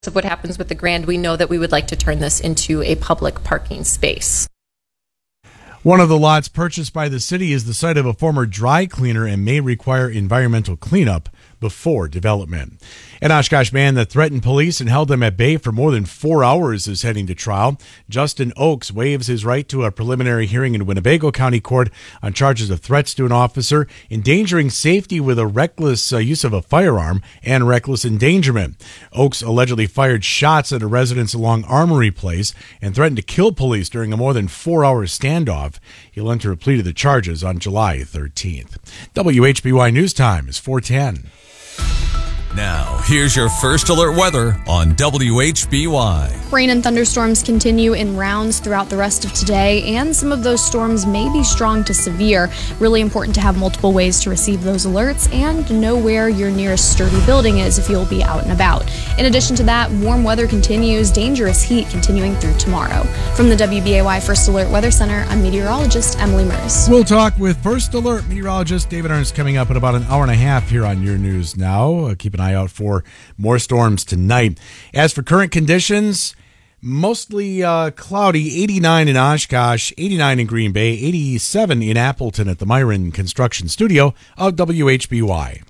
of what happens with the Grand, we know that we would like to turn this into a public parking space. One of the lots purchased by the city is the site of a former dry cleaner and may require environmental cleanup before development. An Oshkosh man that threatened police and held them at bay for more than 4 hours is heading to trial. Justin Oakes waives his right to a preliminary hearing in Winnebago County Court on charges of threats to an officer, endangering safety with a reckless use of a firearm, and reckless endangerment. Oakes allegedly fired shots at a residence along Armory Place and threatened to kill police during a more than 4-hour standoff. He'll enter a plea to the charges on July 13th. WHBY News Time is 4:10. Now, here's your first alert weather on WHBY. Rain and thunderstorms continue in rounds throughout the rest of today, and some of those storms may be strong to severe. Really important to have multiple ways to receive those alerts and know where your nearest sturdy building is if you'll be out and about. In addition to that, warm weather continues, dangerous heat continuing through tomorrow. From the WBAY First Alert Weather Center, I'm meteorologist Emily Mers. We'll talk with First Alert meteorologist David Ernst coming up in about an hour and a half here on Your News Now. Keep an eye out for more storms tonight. As for current conditions, mostly cloudy, 89 in Oshkosh, 89 in Green Bay, 87 in Appleton at the Myron Construction Studio of WHBY.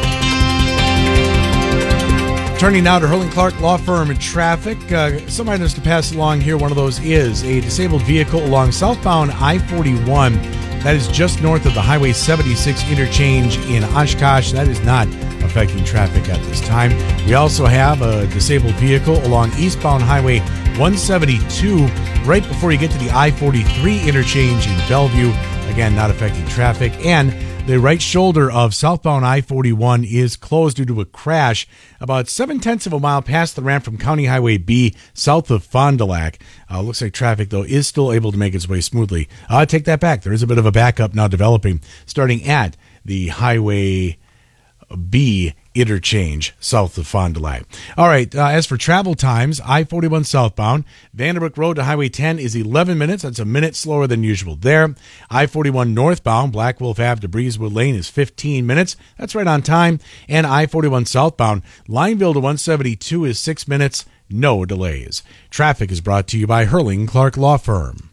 Turning now to Hurling Clark Law Firm traffic. Some items to pass along here. One of those is a disabled vehicle along southbound I-41. That is just north of the Highway 76 interchange in Oshkosh. That is not affecting traffic at this time. We also have a disabled vehicle along eastbound Highway 172 right before you get to the I-43 interchange in Bellevue. Again, not affecting traffic. And the right shoulder of southbound I-41 is closed due to a crash about 0.7 of a mile past the ramp from County Highway B south of Fond du Lac. Looks like traffic, though, is still able to make its way smoothly. Take that back. There is a bit of a backup now developing starting at the Highway B interchange south of Fond du Lac. All right, as for travel times, I-41 southbound, Vanderbrook Road to Highway 10 is 11 minutes. That's a minute slower than usual there. I-41 northbound, Black Wolf Ave to Breezewood Lane is 15 minutes. That's right on time. And I-41 southbound, Lineville to 172 is 6 minutes. No delays. Traffic is brought to you by Hurling Clark Law Firm.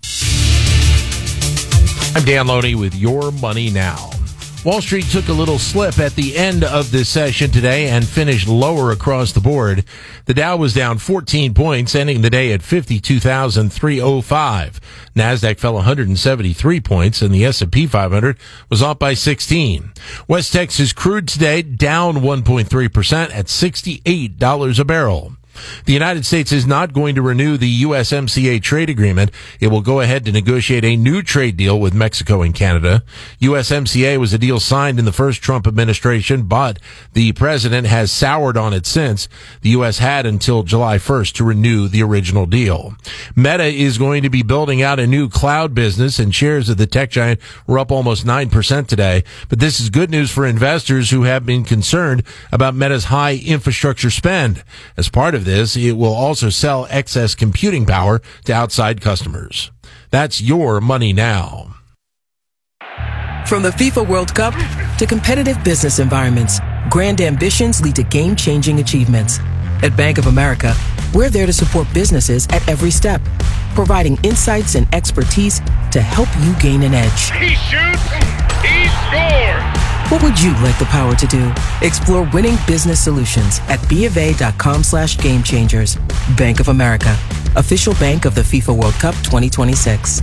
I'm Dan Loney with Your Money Now. Wall Street took a little slip at the end of this session today and finished lower across the board. The Dow was down 14 points, ending the day at 52,305. NASDAQ fell 173 points, and the S&P 500 was off by 16. West Texas crude today down 1.3% at $68 a barrel. The United States is not going to renew the USMCA trade agreement. It will go ahead to negotiate a new trade deal with Mexico and Canada. USMCA was a deal signed in the first Trump administration, but the president has soured on it since. The U.S. had until July 1st to renew the original deal. Meta is going to be building out a new cloud business, and shares of the tech giant were up almost 9% today. But this is good news for investors who have been concerned about Meta's high infrastructure spend. As part of this, it will also sell excess computing power to outside customers. That's Your Money Now. From the FIFA World Cup to competitive business environments, grand ambitions lead to game-changing achievements. At Bank of America, we're there to support businesses at every step, providing insights and expertise to help you gain an edge. He shoots, he scores! What would you like the power to do? Explore winning business solutions at BofA.com/gamechangers. Bank of America, official bank of the FIFA World Cup 2026.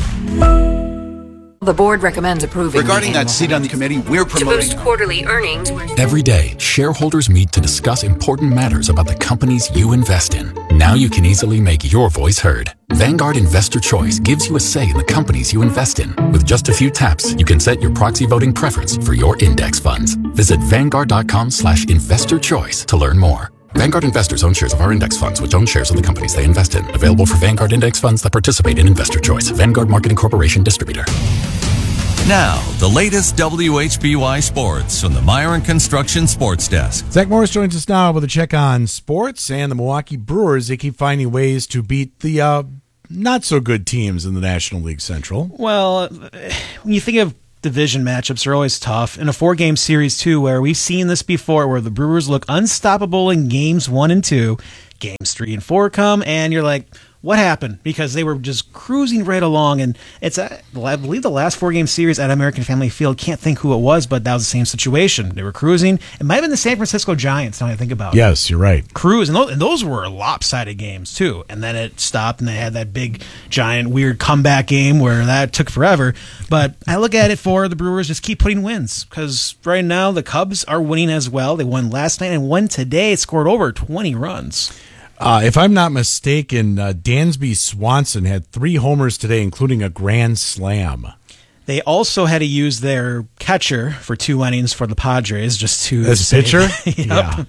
The board recommends approving. Regarding that seat on the committee, we're promoting. To boost quarterly earnings. Every day, shareholders meet to discuss important matters about the companies you invest in. Now you can easily make your voice heard. Vanguard Investor Choice gives you a say in the companies you invest in. With just a few taps, you can set your proxy voting preference for your index funds. Visit Vanguard.com/investor choice to learn more. Vanguard investors own shares of our index funds, which own shares of the companies they invest in. Available for Vanguard index funds that participate in Investor Choice. Vanguard Marketing Corporation Distributor. Now, the latest WHBY sports from the Myron Construction Sports Desk. Zach Morris joins us now with a check on sports and the Milwaukee Brewers. They keep finding ways to beat the not-so-good teams in the National League Central. Well, when you think of division matchups are always tough. In a 4-game series, too, where we've seen this before, where the Brewers look unstoppable in games 1 and 2, games 3 and 4 come, and you're like, what happened? Because they were just cruising right along, and it's, I believe, the last 4-game series at American Family Field. Can't think who it was, but that was the same situation. They were cruising. It might have been the San Francisco Giants, now I think about it. Yes, you're right. Cruise, and those were lopsided games, too. And then it stopped, and they had that big, giant, weird comeback game where that took forever. But I look at it for the Brewers, just keep putting wins, because right now the Cubs are winning as well. They won last night and won today. Scored over 20 runs. If I'm not mistaken, Dansby Swanson had 3 homers today, including a grand slam. They also had to use their catcher for 2 innings for the Padres, just to as pitcher. Yeah.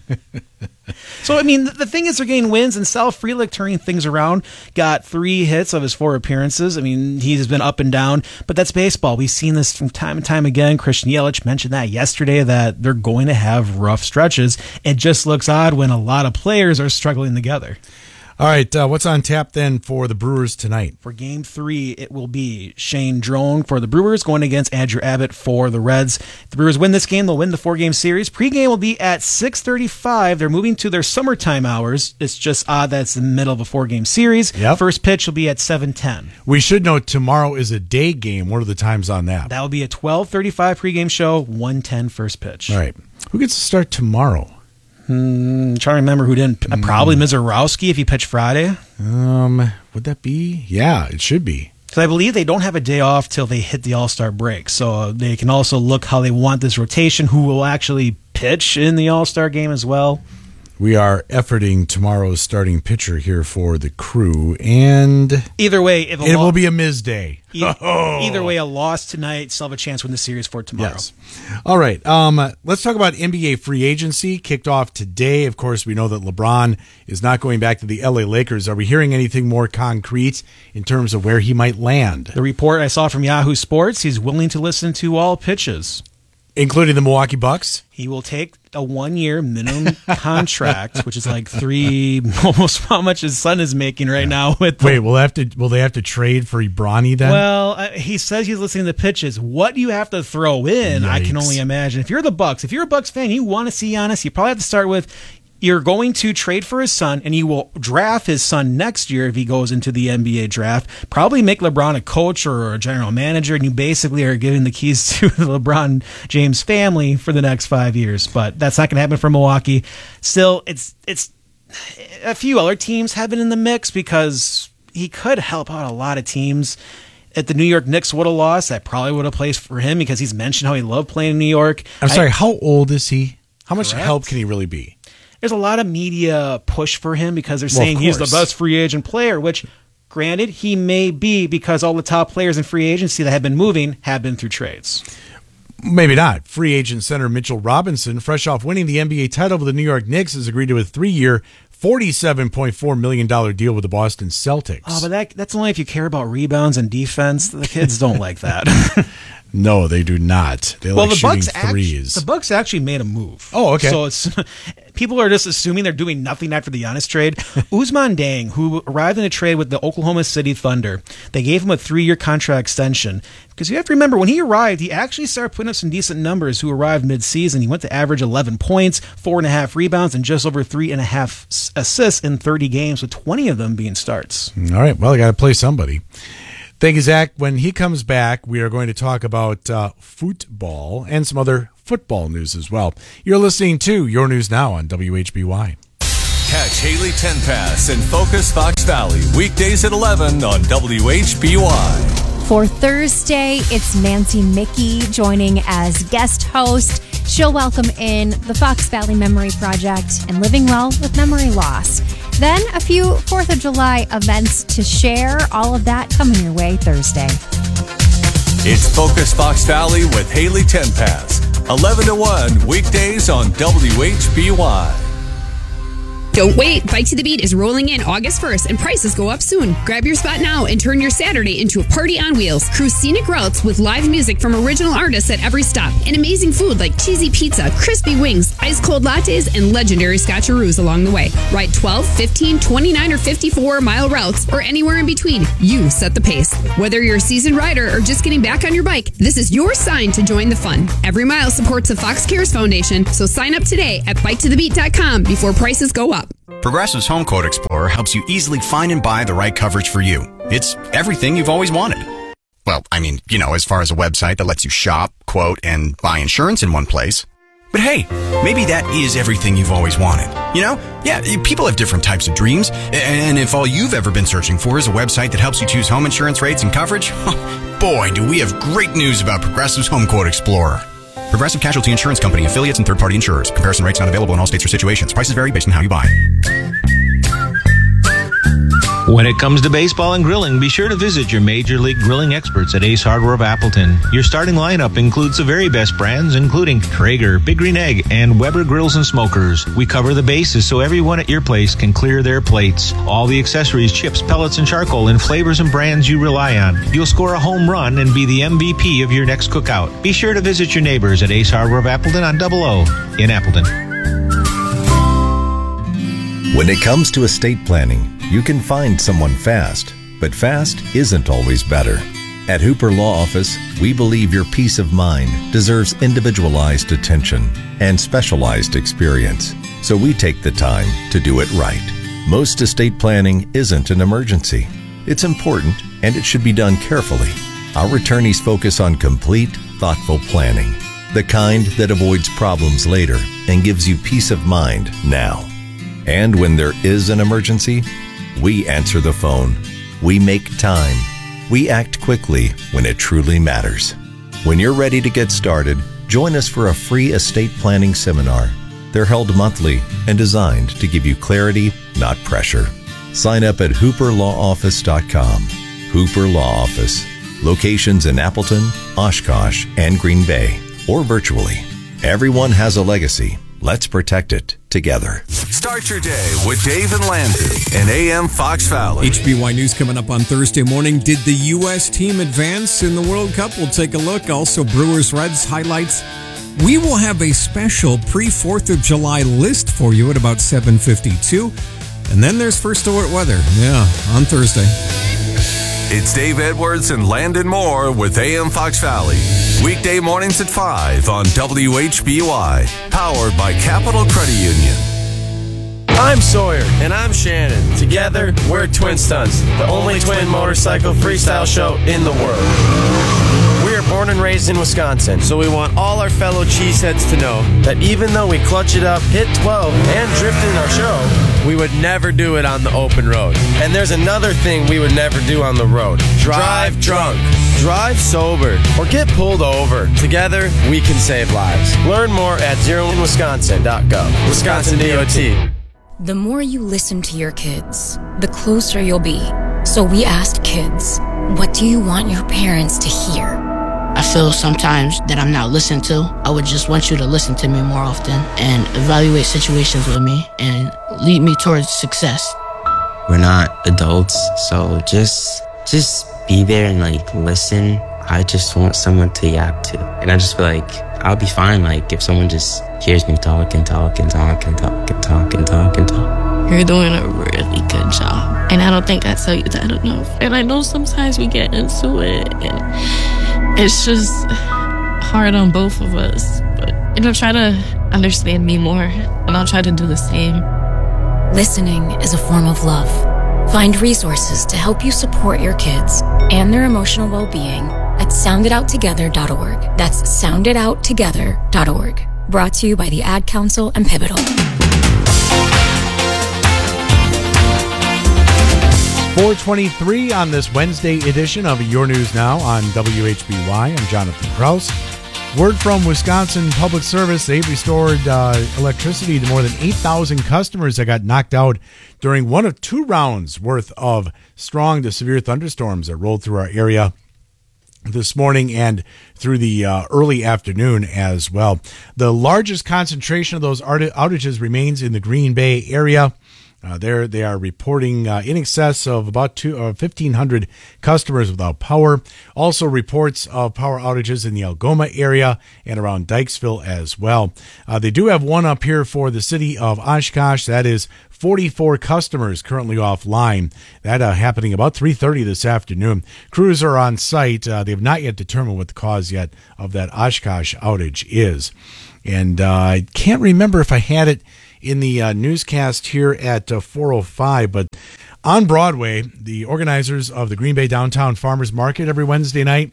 So I mean, the thing is, they're getting wins, and Sal Frelick turning things around. Got 3 hits of his 4 appearances. I mean, he's been up and down, but that's baseball. We've seen this from time and time again. Christian Yelich mentioned that yesterday, that they're going to have rough stretches. It just looks odd when a lot of players are struggling together. All right, what's on tap then for the Brewers tonight? For Game 3, it will be Shane Drone for the Brewers going against Andrew Abbott for the Reds. If the Brewers win this game, they'll win the 4-game series. Pre-game will be at 6:35. They're moving to their summertime hours. It's just odd that it's in the middle of a 4-game series. Yep. First pitch will be at 7:10. We should note tomorrow is a day game. What are the times on that? That will be a 12:35 pre-game show, 1:10 first pitch. All right. Who gets to start tomorrow? Trying to remember who didn't. Probably Mizorowski if he pitched Friday. Would that be? Yeah, it should be. Because I believe they don't have a day off till they hit the All-Star break. So they can also look how they want this rotation, who will actually pitch in the All-Star game as well. We are efforting tomorrow's starting pitcher here for the Crew, and either way, it will be a Miz day. Either way, a loss tonight, still have a chance to win the series for tomorrow. Yes. All right. Let's talk about NBA free agency. Kicked off today. Of course, we know that LeBron is not going back to the LA Lakers. Are we hearing anything more concrete in terms of where he might land? The report I saw from Yahoo Sports, he's willing to listen to all pitches, including the Milwaukee Bucks. He will take a 1-year minimum contract, which is like almost how much his son is making right now. Wait, will they have to trade for Bronny then? Well, he says he's listening to pitches. What do you have to throw in? Yikes. I can only imagine. If you're the Bucks, if you're a Bucks fan, you want to see Giannis, you probably have to start with, you're going to trade for his son, and you will draft his son next year if he goes into the NBA draft. Probably make LeBron a coach or a general manager, and you basically are giving the keys to the LeBron James family for the next 5 years. But that's not going to happen for Milwaukee. Still, it's a few other teams have been in the mix because he could help out a lot of teams. If the New York Knicks would have lost, that probably would have placed for him because he's mentioned how he loved playing in New York. I'm sorry, how old is he? How much help can he really be? There's a lot of media push for him because they're saying he's the best free agent player, which, granted, he may be because all the top players in free agency that have been moving have been through trades. Maybe not. Free agent center Mitchell Robinson, fresh off winning the NBA title with the New York Knicks, has agreed to a 3-year, $47.4 million deal with the Boston Celtics. Oh, but that's only if you care about rebounds and defense. The kids don't like that. No, they do not. They like shooting threes. The Bucks actually made a move. Oh, okay. So it's people are just assuming they're doing nothing after the Giannis trade. Ousmane Dieng, who arrived in a trade with the Oklahoma City Thunder, they gave him a 3-year contract extension. Because you have to remember, when he arrived, he actually started putting up some decent numbers. Who arrived mid-season, he went to average 11 points, 4.5 rebounds, and just over 3.5 assists in 30 games, with 20 of them being starts. All right, well, I got to play somebody. Thank you, Zach. When he comes back, we are going to talk about football and some other football news as well. You're listening to Your News Now on WHBY. Catch Haley Tenpass and Focus Fox Valley weekdays at 11 on WHBY. For Thursday, it's Nancy Mickey joining as guest host. She'll welcome in the Fox Valley Memory Project and Living Well with Memory Loss. Then a few 4th of July events to share. All of that coming your way Thursday. It's Focus Fox Valley with Haley Tenpass, 11 to 1 weekdays on WHBY. Don't wait. Bike to the Beat is rolling in August 1st and prices go up soon. Grab your spot now and turn your Saturday into a party on wheels. Cruise scenic routes with live music from original artists at every stop and amazing food like cheesy pizza, crispy wings, ice cold lattes, and legendary scotcheroos along the way. Ride 12, 15, 29, or 54-mile routes or anywhere in between. You set the pace. Whether you're a seasoned rider or just getting back on your bike, this is your sign to join the fun. Every mile supports the Fox Cares Foundation, so sign up today at biketothebeat.com before prices go up. Progressive's Home Quote Explorer helps you easily find and buy the right coverage for you. It's everything you've always wanted. Well, I mean, as far as a website that lets you shop, quote, and buy insurance in one place. But hey, maybe that is everything you've always wanted. Yeah, people have different types of dreams. And if all you've ever been searching for is a website that helps you choose home insurance rates and coverage, boy, do we have great news about Progressive's Home Quote Explorer. Progressive Casualty Insurance Company, affiliates, and third-party insurers. Comparison rates not available in all states or situations. Prices vary based on how you buy. When it comes to baseball and grilling, be sure to visit your Major League Grilling experts at Ace Hardware of Appleton. Your starting lineup includes the very best brands, including Traeger, Big Green Egg, and Weber Grills and Smokers. We cover the bases so everyone at your place can clear their plates. All the accessories, chips, pellets, and charcoal in flavors and brands you rely on. You'll score a home run and be the MVP of your next cookout. Be sure to visit your neighbors at Ace Hardware of Appleton on Double O in Appleton. When it comes to estate planning, you can find someone fast, but fast isn't always better. At Hooper Law Office, we believe your peace of mind deserves individualized attention and specialized experience, so we take the time to do it right. Most estate planning isn't an emergency. It's important, and it should be done carefully. Our attorneys focus on complete, thoughtful planning, the kind that avoids problems later and gives you peace of mind now. And when there is an emergency, we answer the phone. We make time. We act quickly when it truly matters. When you're ready to get started, join us for a free estate planning seminar. They're held monthly and designed to give you clarity, not pressure. Sign up at hooperlawoffice.com. Hooper Law Office. Locations in Appleton, Oshkosh, and Green Bay, or virtually. Everyone has a legacy. Let's protect it together. Start your day with Dave and Landon and AM Fox Valley. HBY News coming up on Thursday morning. Did the U.S. team advance in the World Cup? We'll take a look. Also, Brewers-Reds highlights. We will have a special pre-4th of July list for you at about 7:52. And then there's First Alert Weather. Yeah, on Thursday. It's Dave Edwards and Landon Moore with AM Fox Valley. Weekday mornings at 5 on WHBY. Powered by Capital Credit Union. I'm Sawyer. And I'm Shannon. Together, we're Twin Stunts, the only twin motorcycle freestyle show in the world. We are born and raised in Wisconsin, so we want all our fellow cheeseheads to know that even though we clutch it up, hit 12, and drift in our show, we would never do it on the open road. And there's another thing we would never do on the road. Drive drunk. Drive sober. Or get pulled over. Together, we can save lives. Learn more at zeroinwisconsin.gov. Wisconsin DOT. The more you listen to your kids, the closer you'll be. So we asked kids, what do you want your parents to hear? I feel sometimes that I'm not listened to. I would just want you to listen to me more often and evaluate situations with me and lead me towards success. We're not adults, so just be there and listen. I just want someone to yap to. And I just feel like I'll be fine if someone just hears me talk and talk and talk and talk and talk and talk and talk. You're doing a really good job. And I don't think I tell you that enough. And I know sometimes we get into it and it's just hard on both of us. But try to understand me more and I'll try to do the same. Listening is a form of love. Find resources to help you support your kids and their emotional well-being at sounditouttogether.org. That's sounditouttogether.org. Brought to you by the Ad Council and Pivotal. 4:23 on this Wednesday edition of Your News Now on WHBY. I'm Jonathan Krause. Word from Wisconsin Public Service, they've restored electricity to more than 8,000 customers that got knocked out during one of 2 rounds worth of strong to severe thunderstorms that rolled through our area this morning and through the early afternoon as well. The largest concentration of those outages remains in the Green Bay area. They are reporting in excess of about 1,500 customers without power. Also reports of power outages in the Algoma area and around Dykesville as well. They do have one up here for the city of Oshkosh. That is 44 customers currently offline. That happening about 3:30 this afternoon. Crews are on site. They have not yet determined what the cause yet of that Oshkosh outage is. And I can't remember if I had it in the newscast here at 4:05, but on Broadway, the organizers of the Green Bay Downtown Farmers Market every Wednesday night,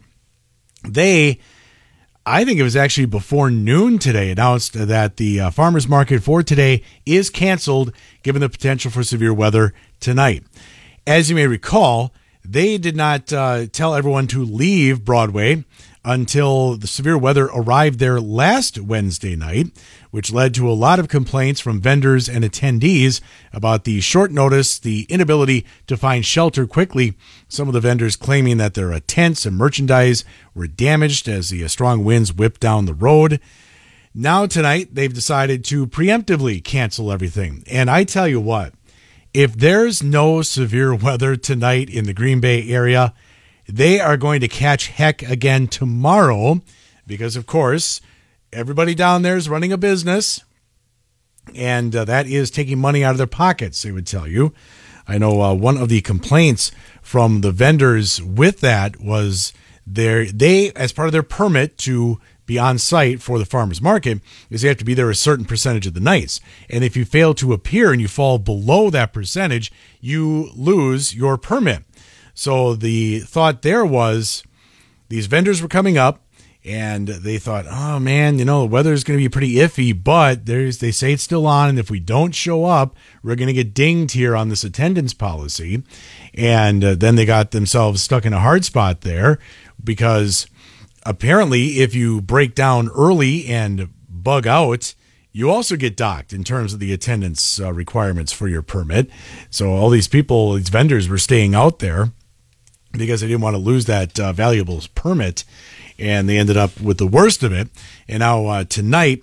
I think it was actually before noon today, announced that the farmers market for today is canceled given the potential for severe weather tonight. As you may recall, they did not tell everyone to leave Broadway until the severe weather arrived there last Wednesday night, which led to a lot of complaints from vendors and attendees about the short notice, the inability to find shelter quickly. Some of the vendors claiming that their tents and merchandise were damaged as the strong winds whipped down the road. Now tonight, they've decided to preemptively cancel everything. And I tell you what, if there's no severe weather tonight in the Green Bay area, they are going to catch heck again tomorrow because, of course, everybody down there is running a business, and that is taking money out of their pockets, they would tell you. I know one of the complaints from the vendors with that was they, as part of their permit to be on site for the farmers market, is they have to be there a certain percentage of the nights. And if you fail to appear and you fall below that percentage, you lose your permit. So the thought there was these vendors were coming up and they thought, oh man, the weather's going to be pretty iffy, but they say it's still on. And if we don't show up, we're going to get dinged here on this attendance policy. And then they got themselves stuck in a hard spot there because apparently if you break down early and bug out, you also get docked in terms of the attendance requirements for your permit. So all these people, these vendors were staying out there because they didn't want to lose that valuable permit, and they ended up with the worst of it. And now tonight,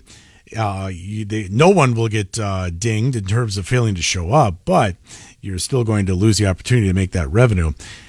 no one will get dinged in terms of failing to show up, but you're still going to lose the opportunity to make that revenue.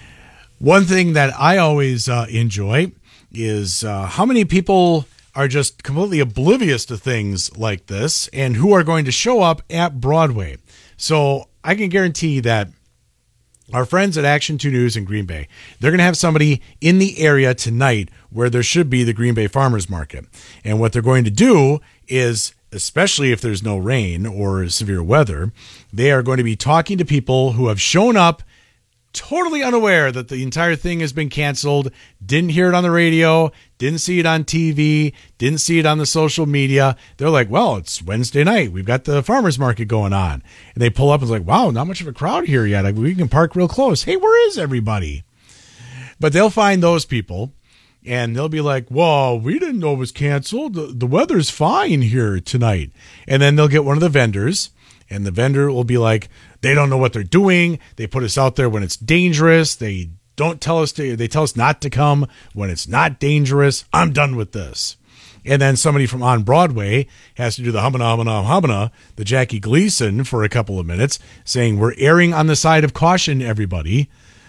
One thing that I always enjoy is how many people are just completely oblivious to things like this and who are going to show up at Broadway. So I can guarantee that our friends at Action 2 News in Green Bay, they're going to have somebody in the area tonight where there should be the Green Bay Farmers Market. And what they're going to do is, especially if there's no rain or severe weather, they are going to be talking to people who have shown up totally unaware that the entire thing has been canceled, didn't hear it on the radio, didn't see it on TV, didn't see it on the social media. They're like, well, it's Wednesday night. We've got the farmers market going on. And they pull up and it's like, wow, not much of a crowd here yet. We can park real close. Hey, where is everybody? But they'll find those people and they'll be like, whoa, we didn't know it was canceled. The weather's fine here tonight. And then they'll get one of the vendors and the vendor will be like, they don't know what they're doing. They put us out there when it's dangerous. They don't tell us to. They tell us not to come when it's not dangerous. I'm done with this. And then somebody from on Broadway has to do the humana, the Jackie Gleason for a couple of minutes, saying we're erring on the side of caution, everybody.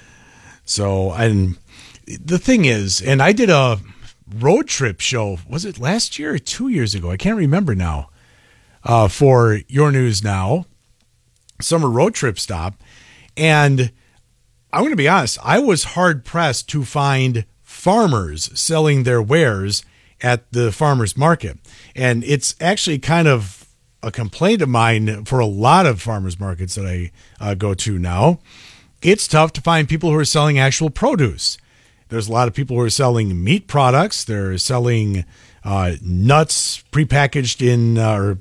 So, and the thing is, and I did a road trip show. Was it last year or 2 years ago? I can't remember now. For Your News Now, summer road trip stop. And I'm going to be honest, I was hard pressed to find farmers selling their wares at the farmers market. And it's actually kind of a complaint of mine for a lot of farmers markets that I go to now. It's tough to find people who are selling actual produce. There's a lot of people who are selling meat products. They're selling nuts prepackaged in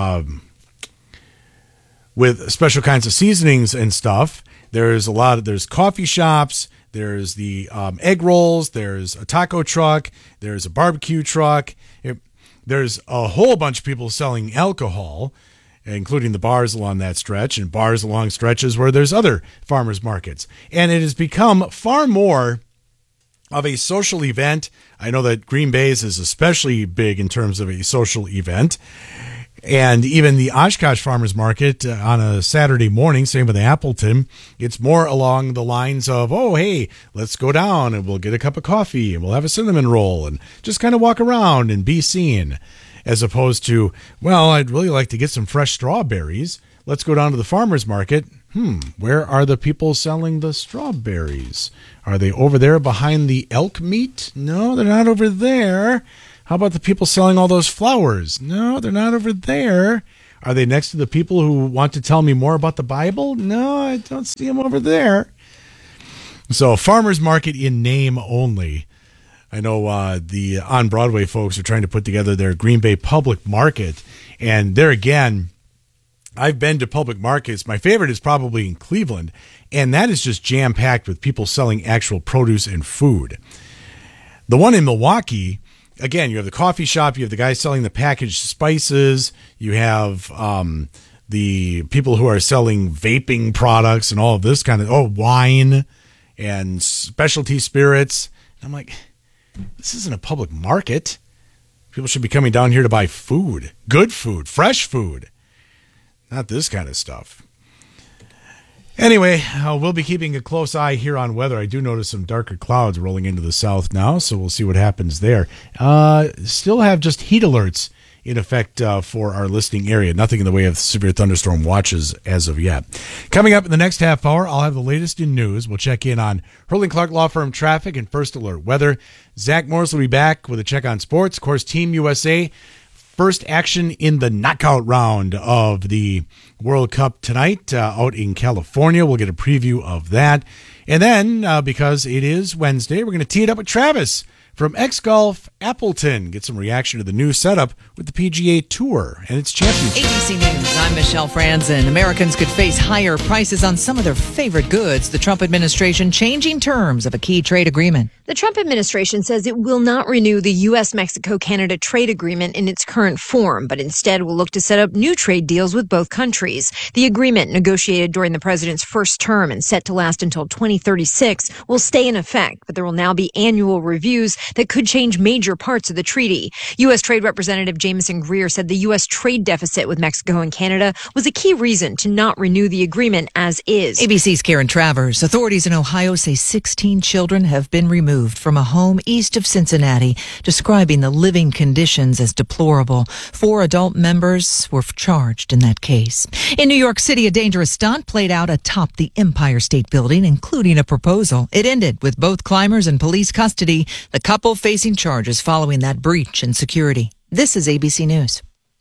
with special kinds of seasonings and stuff. There's coffee shops. There's the egg rolls. There's a taco truck. There's a barbecue truck. There's a whole bunch of people selling alcohol, including the bars along that stretch and bars along stretches where there's other farmers markets. And it has become far more of a social event. I know that Green Bay's is especially big in terms of a social event. And even the Oshkosh Farmers Market on a Saturday morning, same with Appleton, it's more along the lines of, oh, hey, let's go down and we'll get a cup of coffee and we'll have a cinnamon roll and just kind of walk around and be seen, as opposed to, well, I'd really like to get some fresh strawberries. Let's go down to the farmers market. Where are the people selling the strawberries? Are they over there behind the elk meat? No, they're not over there. How about the people selling all those flowers? No, they're not over there. Are they next to the people who want to tell me more about the Bible? No, I don't see them over there. So, farmers market in name only. I know the On Broadway folks are trying to put together their Green Bay Public Market. And there again, I've been to public markets. My favorite is probably in Cleveland. And that is just jam-packed with people selling actual produce and food. The one in Milwaukee, again, you have the coffee shop, you have the guy selling the packaged spices, you have the people who are selling vaping products and all of this kind of, wine and specialty spirits. And I'm like, this isn't a public market. People should be coming down here to buy food, good food, fresh food, not this kind of stuff. Anyway, we'll be keeping a close eye here on weather. I do notice some darker clouds rolling into the south now, so we'll see what happens there. Still have just heat alerts in effect for our listening area. Nothing in the way of severe thunderstorm watches as of yet. Coming up in the next half hour, I'll have the latest in news. We'll check in on Hurling Clark Law Firm traffic and First Alert weather. Zach Morris will be back with a check on sports. Of course, Team USA. First action in the knockout round of the World Cup tonight out in California. We'll get a preview of that. And then, because it is Wednesday, we're going to tee it up with Travis from X Golf Appleton. Get some reaction to the new setup with the PGA Tour and its championship. ABC News, I'm Michelle Franzen. Americans could face higher prices on some of their favorite goods. The Trump administration changing terms of a key trade agreement. The Trump administration says it will not renew the U.S.-Mexico-Canada trade agreement in its current form, but instead will look to set up new trade deals with both countries. The agreement, negotiated during the president's first term and set to last until 2036, will stay in effect, but there will now be annual reviews that could change major parts of the treaty. U.S. Trade Representative Jameson Greer said the U.S. trade deficit with Mexico and Canada was a key reason to not renew the agreement as is. ABC's Karen Travers. Authorities in Ohio say 16 children have been removed from a home east of Cincinnati, describing the living conditions as deplorable. 4 adult members were charged in that case. In New York City, a dangerous stunt played out atop the Empire State Building, including a proposal. It ended with both climbers in police custody, the couple facing charges following that breach in security. This is ABC News.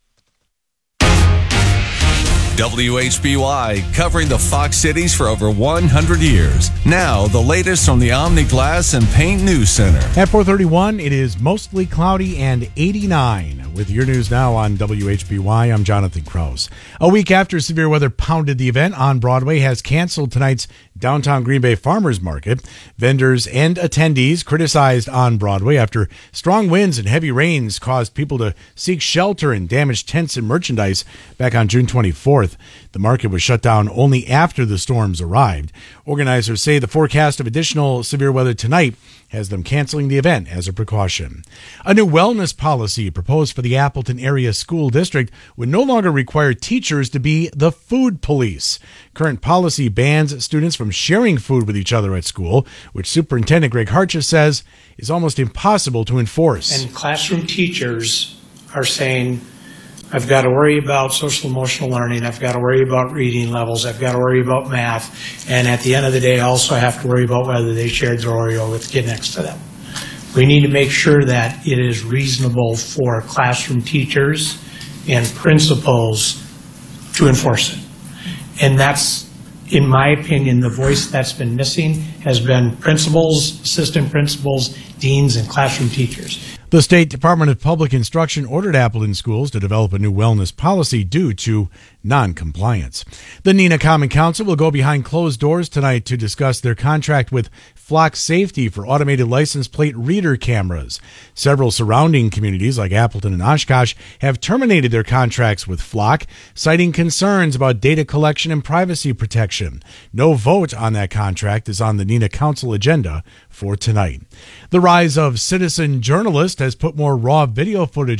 WHBY, covering the Fox cities for over 100 years. Now, the latest from the Omni Glass and Paint News Center. At 4:31, it is mostly cloudy and 89. With your news now on WHBY, I'm Jonathan Krause. A week after severe weather pounded the event, On Broadway has canceled tonight's downtown Green Bay Farmers Market. Vendors and attendees criticized On Broadway after strong winds and heavy rains caused people to seek shelter and damaged tents and merchandise back on June 24th. The market was shut down only after the storms arrived. Organizers say the forecast of additional severe weather tonight has them canceling the event as a precaution. A new wellness policy proposed for the Appleton Area School District would no longer require teachers to be the food police. Current policy bans students from sharing food with each other at school, which Superintendent Greg Hartjes says is almost impossible to enforce. And classroom teachers are saying, I've got to worry about social emotional learning. I've got to worry about reading levels. I've got to worry about math. And at the end of the day, I also have to worry about whether they shared their Oreo with the kid next to them. We need to make sure that it is reasonable for classroom teachers and principals to enforce it. And that's, in my opinion, the voice that's been missing has been principals, assistant principals, deans, and classroom teachers. The State Department of Public Instruction ordered Appleton schools to develop a new wellness policy due to non-compliance. The Neenah Common Council will go behind closed doors tonight to discuss their contract with Flock Safety for automated license plate reader cameras. Several surrounding communities like Appleton and Oshkosh have terminated their contracts with Flock, citing concerns about data collection and privacy protection. No vote on that contract is on the Neenah Council agenda for tonight. The rise of citizen journalists has put more raw video footage of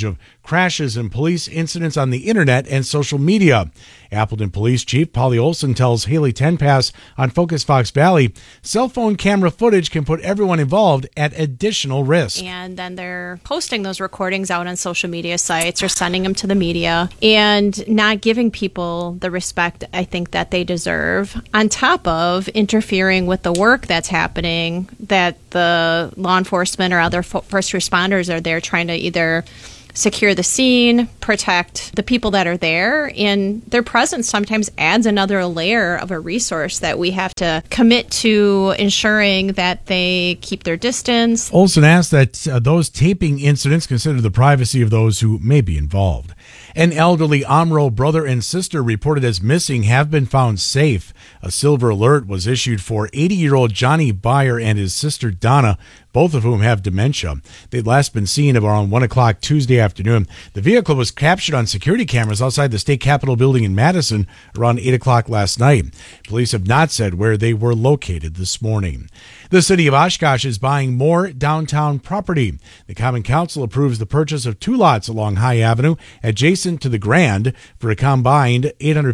crashes, and police incidents on the internet and social media. Appleton Police Chief Polly Olson tells Haley Tenpass on Focus Fox Valley, cell phone camera footage can put everyone involved at additional risk. And then they're posting those recordings out on social media sites or sending them to the media and not giving people the respect I think that they deserve, on top of interfering with the work that's happening, that the law enforcement or other first responders are there trying to either secure the scene, protect the people that are there, and their presence sometimes adds another layer of a resource that we have to commit to ensuring that they keep their distance. Olson asked that those taping incidents consider the privacy of those who may be involved. An elderly Omro brother and sister reported as missing have been found safe. A silver alert was issued for 80-year-old Johnny Byer and his sister Donna, both of whom have dementia. They'd last been seen around 1 o'clock Tuesday afternoon. The vehicle was captured on security cameras outside the state capitol building in Madison around 8 o'clock last night. Police have not said where they were located this morning. The city of Oshkosh is buying more downtown property. The Common Council approves the purchase of 2 lots along High Avenue adjacent to the Grand for a combined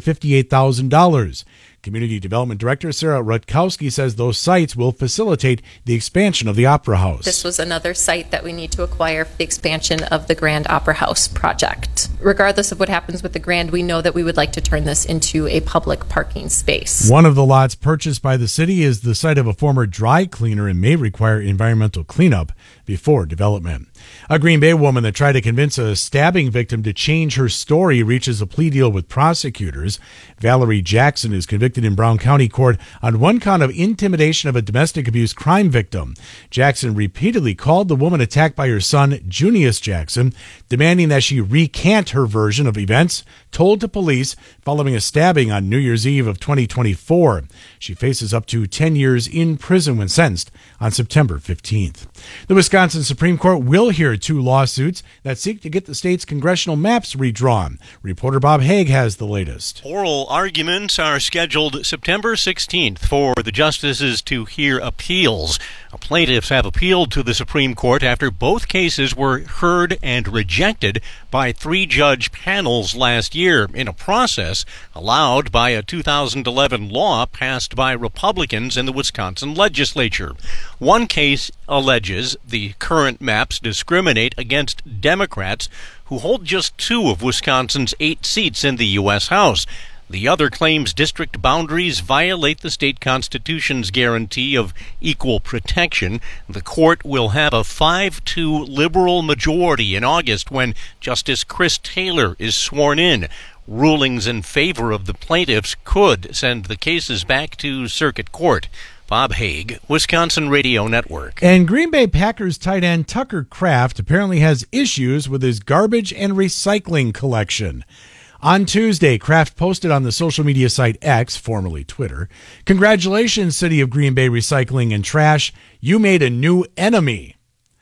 $858,000. Community Development Director Sarah Rutkowski says those sites will facilitate the expansion of the Opera House. This was another site that we need to acquire for the expansion of the Grand Opera House project. Regardless of what happens with the Grand, we know that we would like to turn this into a public parking space. One of the lots purchased by the city is the site of a former dry cleaner and may require environmental cleanup before development. A Green Bay woman that tried to convince a stabbing victim to change her story reaches a plea deal with prosecutors. Valerie Jackson is convicted in Brown County Court on 1 count of intimidation of a domestic abuse crime victim. Jackson repeatedly called the woman attacked by her son, Junius Jackson, demanding that she recant her version of events told to police following a stabbing on New Year's Eve of 2024. She faces up to 10 years in prison when sentenced on September 15th. The Wisconsin Supreme Court will hear 2 lawsuits that seek to get the state's congressional maps redrawn. Reporter Bob Haig has the latest. Oral arguments are scheduled September 16th for the justices to hear appeals. Plaintiffs have appealed to the Supreme Court after both cases were heard and rejected by 3-judge panels last year in a process allowed by a 2011 law passed by Republicans in the Wisconsin legislature. One case alleges the current maps discriminate against Democrats who hold just 2 of Wisconsin's 8 seats in the U.S. House. The other claims district boundaries violate the state constitution's guarantee of equal protection. The court will have a 5-2 liberal majority in August when Justice Chris Taylor is sworn in. Rulings in favor of the plaintiffs could send the cases back to circuit court. Bob Haig, Wisconsin Radio Network. And Green Bay Packers tight end Tucker Kraft apparently has issues with his garbage and recycling collection. On Tuesday, Kraft posted on the social media site X, formerly Twitter, "Congratulations, City of Green Bay Recycling and Trash. You made a new enemy."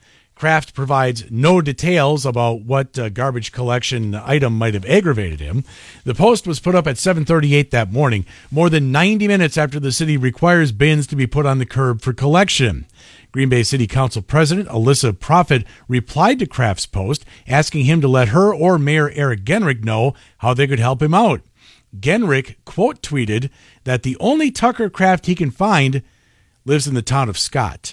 Kraft provides no details about what garbage collection item might have aggravated him. The post was put up at 7:38 that morning, more than 90 minutes after the city requires bins to be put on the curb for collection. Green Bay City Council President Alyssa Profit replied to Kraft's post, asking him to let her or Mayor Eric Genrich know how they could help him out. Genrich quote tweeted that the only Tucker Kraft he can find lives in the town of Scott.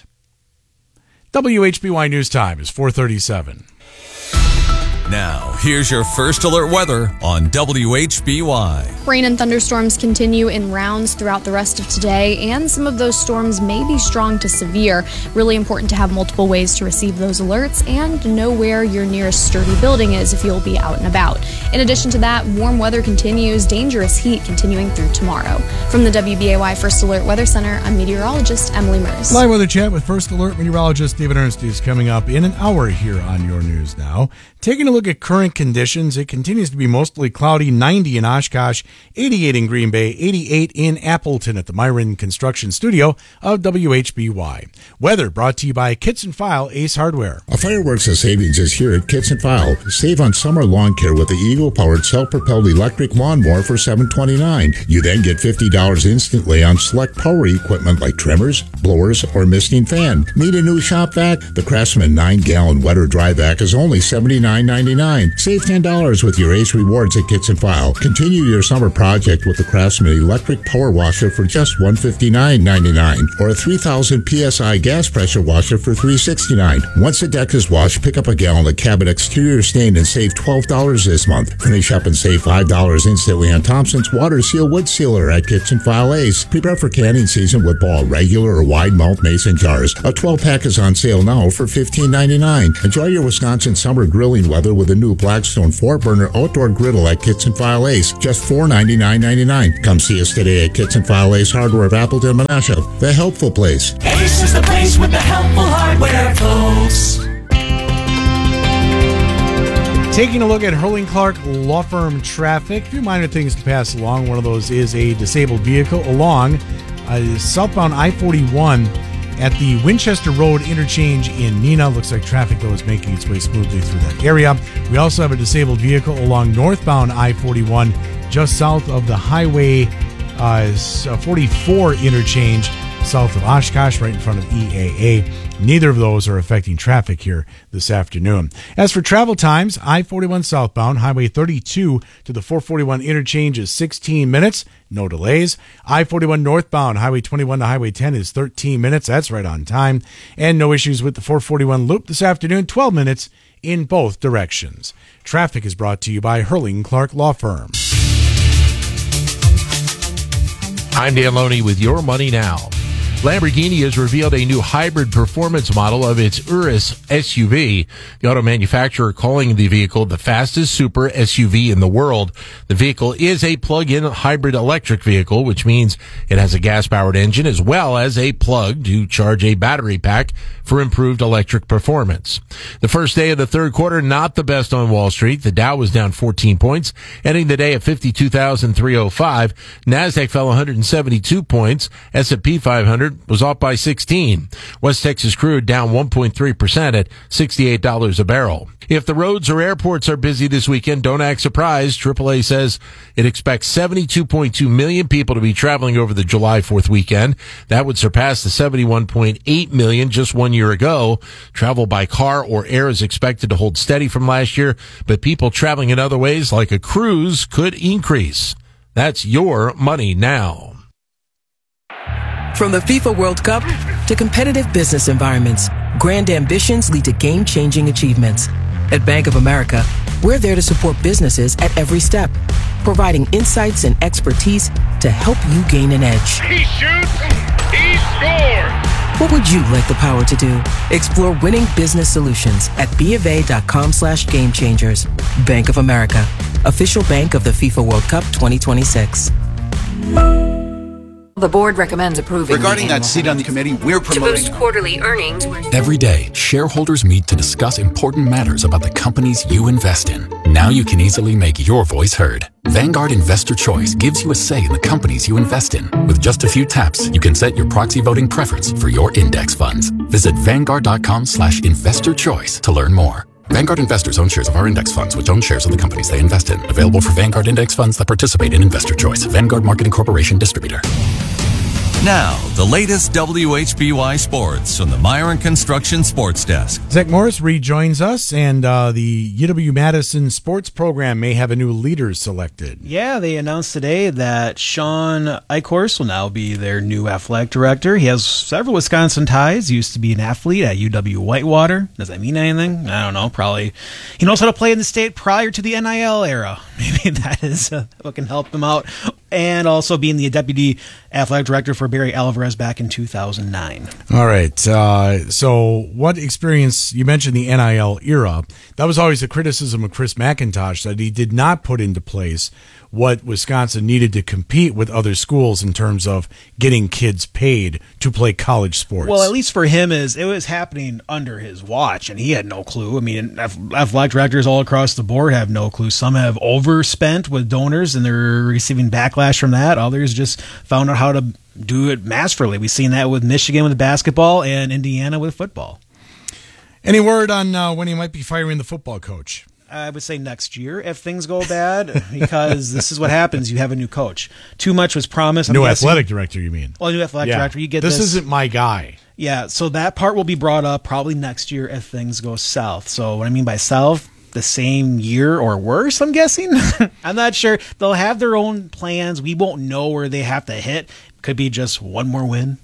WHBY News Time is 4:37. Now, here's your first alert weather on WHBY. Rain and thunderstorms continue in rounds throughout the rest of today, and some of those storms may be strong to severe. Really important to have multiple ways to receive those alerts and know where your nearest sturdy building is if you'll be out and about. In addition to that, warm weather continues, dangerous heat continuing through tomorrow. From the WBAY First Alert Weather Center, I'm meteorologist Emily Mers. Live weather chat with First Alert meteorologist David Ernst is coming up in an hour here on Your News Now. Taking a look at current conditions, it continues to be mostly cloudy, 90 in Oshkosh, 88 in Green Bay, 88 in Appleton at the Myron Construction Studio of WHBY. Weather brought to you by Kits and File Ace Hardware. A fireworks of savings is here at Kits and File. Save on summer lawn care with the Eagle-powered self-propelled electric lawnmower for $729. You then get $50 instantly on select power equipment like trimmers, blowers, or misting fan. Need a new shop vac? The Craftsman 9-gallon wet or dry vac is only $79. $159.99. Save $10 with your Ace Rewards at Kitchen File. Continue your summer project with the Craftsman electric power washer for just $159.99, or a 3,000 PSI gas pressure washer for $369. Once the deck is washed, pick up a gallon of cabin exterior stain and save $12 this month. Finish up and save $5 instantly on Thompson's Water Seal Wood Sealer at Kitchen File Ace. Prepare for canning season with Ball regular or wide mouth mason jars. A 12-pack is on sale now for $15.99. Enjoy your Wisconsin summer grilling weather with a new Blackstone 4-burner outdoor griddle at Kitchen File Ace, just $499.99. Come see us today at Kitchen File Ace Hardware of Appleton, Menasha, the helpful place. Ace is the place with the helpful hardware, folks. Taking a look at Hurling Clark Law Firm traffic, a few minor things to pass along. One of those is a disabled vehicle along southbound I-41 at the Winchester Road interchange in Neenah. Looks like traffic, though, is making its way smoothly through that area. We also have a disabled vehicle along northbound I-41 just south of the Highway 44 interchange south of Oshkosh, right in front of EAA. Neither of those are affecting traffic here this afternoon. As for travel times, I-41 southbound, Highway 32 to the 441 interchange is 16 minutes, no delays. I-41 northbound, Highway 21 to Highway 10 is 13 minutes, that's right on time. And no issues with the 441 loop this afternoon, 12 minutes in both directions. Traffic is brought to you by Hurling Clark Law Firm. I'm Dan Loney with Your Money Now. Lamborghini has revealed a new hybrid performance model of its Urus SUV. The auto manufacturer calling the vehicle the fastest super SUV in the world. The vehicle is a plug-in hybrid electric vehicle, which means it has a gas-powered engine as well as a plug to charge a battery pack for improved electric performance. The first day of the third quarter, not the best on Wall Street. The Dow was down 14 points, ending the day at 52,305. NASDAQ fell 172 points. S&P 500 was off by 16. West Texas crude down 1.3% at $68 a barrel. If the roads or airports are busy this weekend, don't act surprised. AAA says it expects 72.2 million people to be traveling over the July 4th weekend. That would surpass the 71.8 million just 1 year ago. Travel by car or air is expected to hold steady from last year, but people traveling in other ways, like a cruise, could increase. That's Your Money Now. From the FIFA World Cup to competitive business environments, grand ambitions lead to game-changing achievements. At Bank of America, we're there to support businesses at every step, providing insights and expertise to help you gain an edge. He shoots, he scores! What would you like the power to do? Explore winning business solutions at BofA.com/gamechangers. Bank of America, official bank of the FIFA World Cup 2026. The board recommends approving. Regarding that seat on the committee, we're promoting. To boost quarterly earnings. Every day, shareholders meet to discuss important matters about the companies you invest in. Now you can easily make your voice heard. Vanguard Investor Choice gives you a say in the companies you invest in. With just a few taps, you can set your proxy voting preference for your index funds. Visit Vanguard.com/investor choice to learn more. Vanguard investors own shares of our index funds, which own shares of the companies they invest in. Available for Vanguard index funds that participate in Investor Choice. Vanguard Marketing Corporation Distributor. Now, the latest WHBY sports from the Myron Construction Sports Desk. Zach Morris rejoins us, and the UW-Madison sports program may have a new leader selected. Yeah, they announced today that Sean Eichhorst will now be their new athletic director. He has several Wisconsin ties. He used to be an athlete at UW-Whitewater. Does that mean anything? I don't know. Probably. He knows how to play in the state prior to the NIL era. Maybe that is what can help him out. And also being the deputy athletic director for Barry Alvarez back in 2009. All right. So what experience, you mentioned the NIL era. That was always the criticism of Chris McIntosh, that he did not put into place what Wisconsin needed to compete with other schools in terms of getting kids paid to play college sports. Well, at least for him, it was happening under his watch, and he had no clue. I mean, athletic directors all across the board have no clue. Some have overspent with donors, and they're receiving backlash from that. Others just found out how to do it masterfully. We've seen that with Michigan with basketball and Indiana with football. Any word on when he might be firing the football coach? I would say next year if things go bad, because this is what happens. You have a new coach. Too much was promised. New athletic director, you mean? Well, new athletic director. You get this. This isn't my guy. Yeah, so that part will be brought up probably next year if things go south. So what I mean by south, the same year or worse, I'm guessing. I'm not sure. They'll have their own plans. We won't know where they have to hit. Could be just one more win.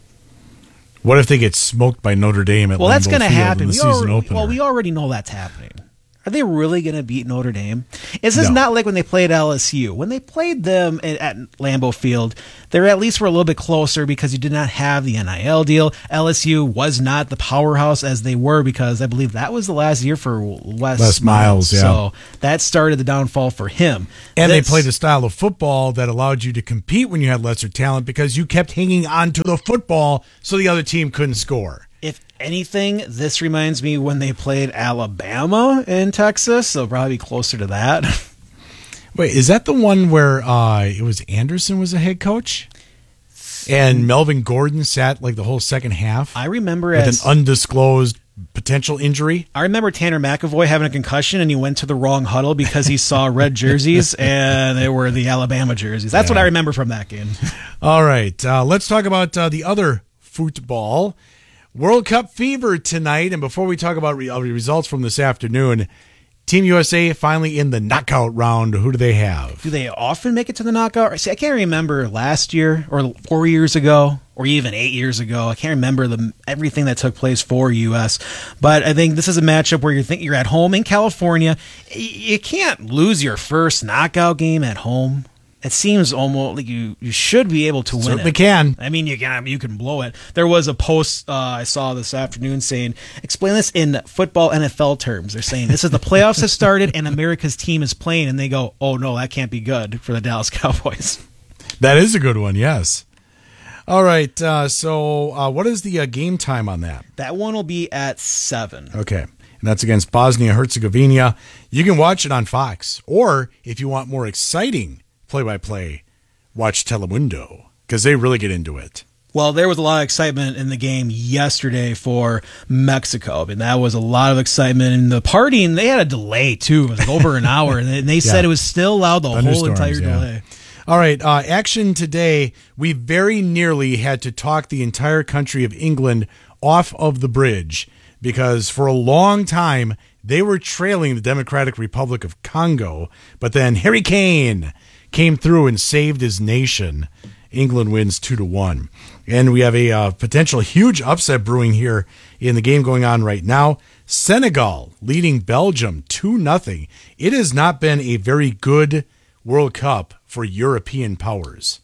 What if they get smoked by Notre Dame at that's Lambeau going to Field happen. in the season opener? We already know that's happening. Are they really going to beat Notre Dame? This is not like when they played LSU. When they played them at Lambeau Field, they at least were a little bit closer because you did not have the NIL deal. LSU was not the powerhouse as they were because I believe that was the last year for Les Miles. Yeah. So that started the downfall for him. And they played a style of football that allowed you to compete when you had lesser talent because you kept hanging on to the football so the other team couldn't score. If anything, this reminds me when they played Alabama in Texas, so probably closer to that. Wait, is that the one where it was Anderson was a head coach? And Melvin Gordon sat like the whole second half? I remember with an undisclosed potential injury. I remember Tanner McAvoy having a concussion and he went to the wrong huddle because he saw red jerseys and they were the Alabama jerseys. That's what I remember from that game. All right, let's talk about the other football. World Cup fever tonight, and before we talk about results from this afternoon, Team USA finally in the knockout round. Who do they have? Do they often make it to the knockout? See, I can't remember last year or 4 years ago or even 8 years ago. I can't remember everything that took place for U.S., but I think this is a matchup where you're at home in California. You can't lose your first knockout game at home. It seems almost like you should be able to win. Certainly can. I mean, you can blow it. There was a post I saw this afternoon saying, explain this in football NFL terms. They're saying this is the playoffs have started and America's team is playing, and they go, oh no, that can't be good for the Dallas Cowboys. That is a good one, yes. All right, so what is the game time on that? That one will be at 7. Okay, and that's against Bosnia-Herzegovina. You can watch it on Fox, or if you want more exciting play-by-play, watch Telemundo, because they really get into it. Well, there was a lot of excitement in the game yesterday for Mexico. I mean, that was a lot of excitement. And the partying, they had a delay, too. It was like over an hour. And they said it was still loud the whole entire delay. All right, action today. We very nearly had to talk the entire country of England off of the bridge because for a long time they were trailing the Democratic Republic of Congo. But then Harry Kane came through and saved his nation. England wins 2-1. And we have a potential huge upset brewing here in the game going on right now. Senegal leading Belgium 2-0. It has not been a very good World Cup for European powers.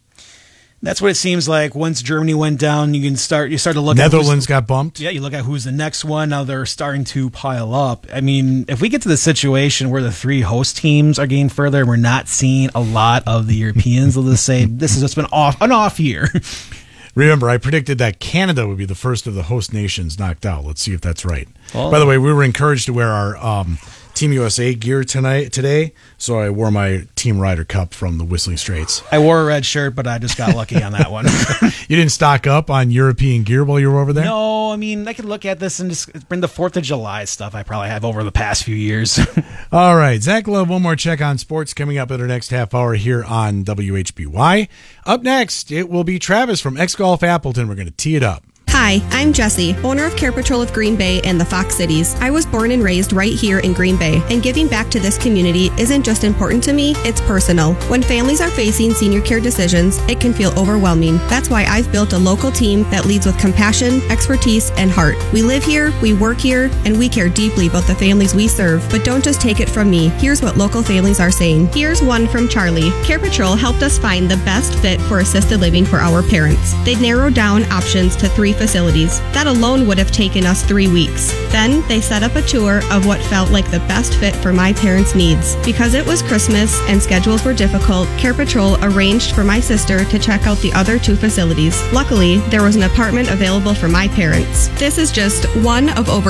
That's what it seems like. Once Germany went down, you start to look Netherlands got bumped. Yeah, you look at who's the next one. Now they're starting to pile up. I mean, if we get to the situation where the 3 host teams are getting further and we're not seeing a lot of the Europeans, let's say this has just been an off year. Remember, I predicted that Canada would be the first of the host nations knocked out. Let's see if that's right. Oh. By the way, we were encouraged to wear our Team USA gear today, so I wore my Team Ryder Cup from the Whistling Straits. I wore a red shirt, but I just got lucky on that one. You didn't stock up on European gear while you were over there? No, I mean, I could look at this and just bring the 4th of July stuff I probably have over the past few years. All right, Zach will have one more check on sports coming up in our next half hour here on WHBY. Up next, it will be Travis from X-Golf Appleton. We're going to tee it up. Hi, I'm Jessie, owner of Care Patrol of Green Bay and the Fox Cities. I was born and raised right here in Green Bay, and giving back to this community isn't just important to me, it's personal. When families are facing senior care decisions, it can feel overwhelming. That's why I've built a local team that leads with compassion, expertise, and heart. We live here, we work here, and we care deeply about the families we serve. But don't just take it from me. Here's what local families are saying. Here's one from Charlie. Care Patrol helped us find the best fit for assisted living for our parents. They'd narrowed down options to 3 facilities. That alone would have taken us 3 weeks. Then they set up a tour of what felt like the best fit for my parents' needs. Because it was Christmas and schedules were difficult, Care Patrol arranged for my sister to check out the other 2 facilities. Luckily, there was an apartment available for my parents. This is just one of over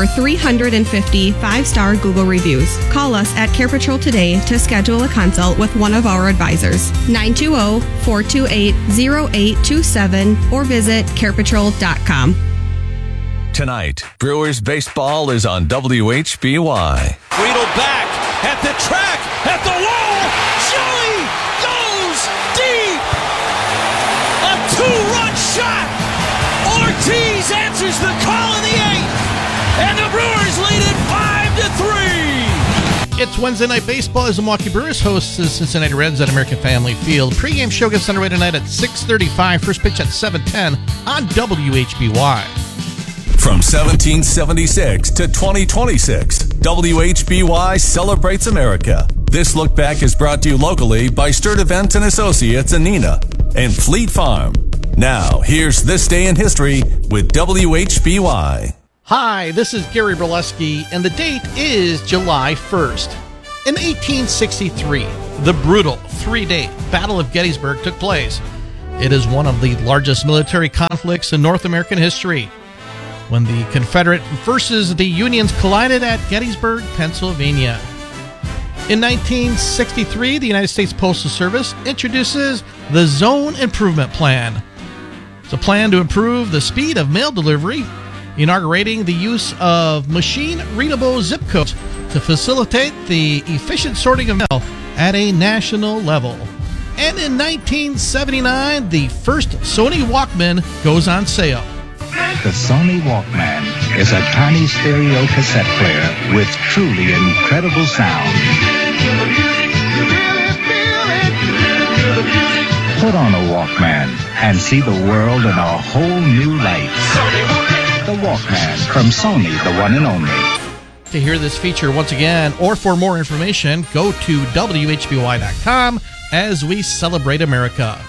350 5-star Google reviews. Call us at Care Patrol today to schedule a consult with one of our advisors. 920-428-0827 or visit carepatrol.com. Tonight, Brewers baseball is on WHBY. Friedel back at the track, at the wall. Joey goes deep. A 2-run shot. Ortiz answers the call in the 8th. And the Brewers lead it 5-3. It's Wednesday Night Baseball as the Milwaukee Brewers host the Cincinnati Reds at American Family Field. Pre-game show gets underway tonight at 6:35. First pitch at 7:10 on WHBY. From 1776 to 2026, WHBY celebrates America. This look back is brought to you locally by Sturt Events and Associates in Neenah and Fleet Farm. Now, here's This Day in History with WHBY. Hi, this is Gary Brzezinski, and the date is July 1st. In 1863, the brutal three-day Battle of Gettysburg took place. It is one of the largest military conflicts in North American history, when the Confederate versus the Unions collided at Gettysburg, Pennsylvania. In 1963, the United States Postal Service introduces the Zone Improvement Plan. It's a plan to improve the speed of mail delivery, inaugurating the use of machine-readable zip codes to facilitate the efficient sorting of mail at a national level. And in 1979, the first Sony Walkman goes on sale. The Sony Walkman is a tiny stereo cassette player with truly incredible sound. Put on a Walkman and see the world in a whole new light. The Walkman from Sony, the one and only. To hear this feature once again, or for more information, go to WHBY.com as we celebrate America.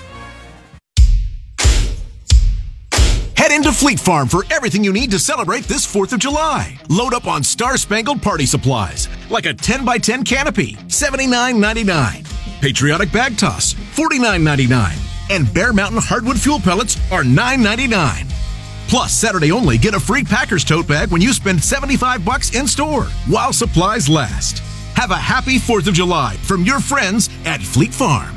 Head into Fleet Farm for everything you need to celebrate this 4th of July. Load up on Star-Spangled Party supplies, like a 10x10 canopy, $79.99. Patriotic bag toss, $49.99. And Bear Mountain hardwood fuel pellets are $9.99. Plus, Saturday only, get a free Packers tote bag when you spend $75 in store, while supplies last. Have a happy 4th of July from your friends at Fleet Farm.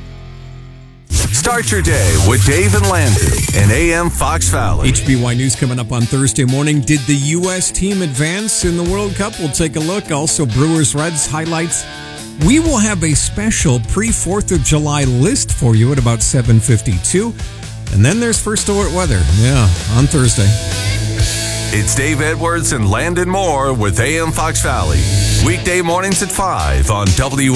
Start your day with Dave and Landon in AM Fox Valley. HBY News coming up on Thursday morning. Did the U.S. team advance in the World Cup? We'll take a look. Also, Brewers-Reds highlights. We will have a special pre-4th of July list for you at about 7:52. And then there's First Alert Weather. Yeah, on Thursday. It's Dave Edwards and Landon Moore with AM Fox Valley. Weekday mornings at 5 on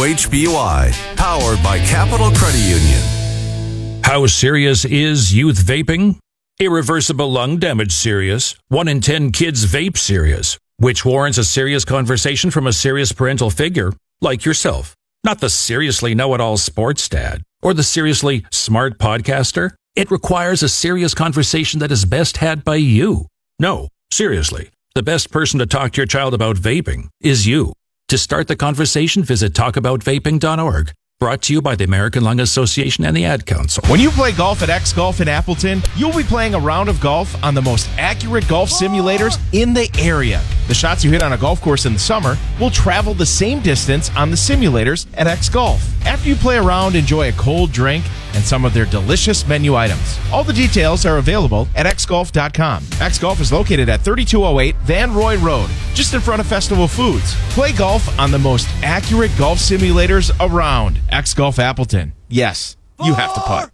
WHBY. Powered by Capital Credit Union. How serious is youth vaping? Irreversible lung damage serious. 1 in 10 kids vape serious, which warrants a serious conversation from a serious parental figure like yourself. Not the seriously know-it-all sports dad or the seriously smart podcaster. It requires a serious conversation that is best had by you. No, seriously, the best person to talk to your child about vaping is you. To start the conversation, visit talkaboutvaping.org. Brought to you by the American Lung Association and the Ad Council. When you play golf at X Golf in Appleton, you'll be playing a round of golf on the most accurate golf simulators in the area. The shots you hit on a golf course in the summer will travel the same distance on the simulators at X Golf. After you play a round, enjoy a cold drink and some of their delicious menu items. All the details are available at xgolf.com. X Golf is located at 3208 Van Roy Road, just in front of Festival Foods. Play golf on the most accurate golf simulators around. X Golf Appleton. Yes, you have to putt.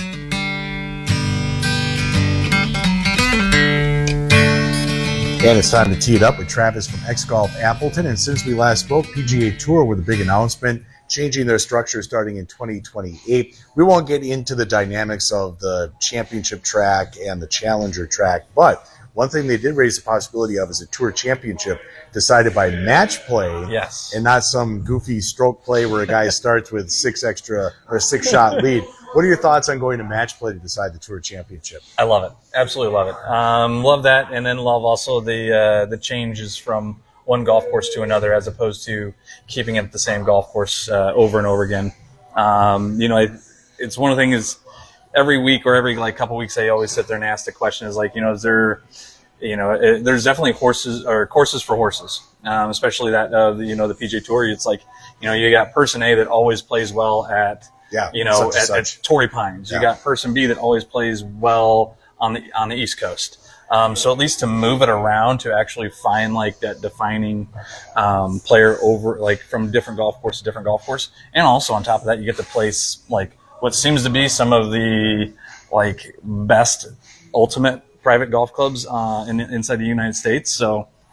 And it's time to tee it up with Travis from X Golf Appleton. And since we last spoke, PGA Tour with a big announcement, changing their structure starting in 2028. We won't get into the dynamics of the championship track and the challenger track, but one thing they did raise the possibility of is a tour championship decided by match play, yes, and not some goofy stroke play where a guy starts with 6 shot lead. What are your thoughts on going to match play to decide the tour championship? I love it. Absolutely love it. Love that, and then love also the changes from one golf course to another, as opposed to keeping it at the same golf course over and over again. It's one of the things. Every week or every couple weeks, I always sit there and ask the question: is is there, there's definitely courses for horses, especially that the PGA Tour. It's you got person A that always plays well at at Torrey Pines. You got person B that always plays well on the East Coast. So at least to move it around to actually find that defining player over from different golf course to different golf course, and also on top of that, you get to place what seems to be some of the best ultimate private golf clubs inside the United States. So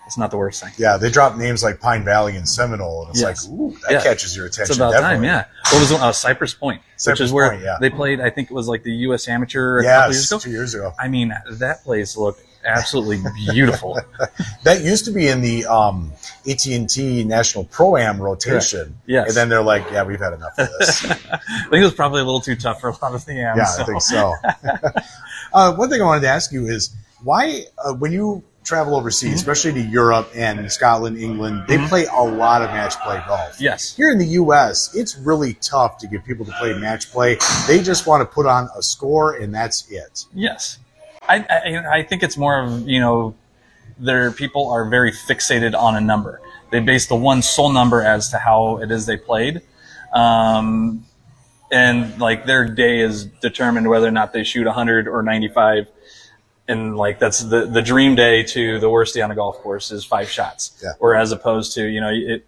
it's not the worst thing. Yeah, they drop names like Pine Valley and Seminole, and it's like, ooh, that catches your attention. It's about definitely. time, yeah. What was Cypress Point, which is where they played, I think it was like the U.S. Amateur a couple years ago. 2 years ago. I mean, that place looked absolutely beautiful. That used to be in the AT&T National Pro-Am rotation. Correct. Yes. And then they're like, yeah, we've had enough of this. I think it was probably a little too tough for a lot of the AMs. Yeah, I think so. One thing I wanted to ask you is, why, when you travel overseas, especially to Europe and Scotland, England, they play a lot of match play golf. Yes. Here in the U.S., it's really tough to get people to play match play. They just want to put on a score, and that's it. Yes. I think it's more of, their people are very fixated on a number. They base the one sole number as to how it is they played. And like their day is determined whether or not they shoot 100 or 95. And like that's the dream day to the worst day on a golf course is 5 shots. Yeah. Or as opposed to,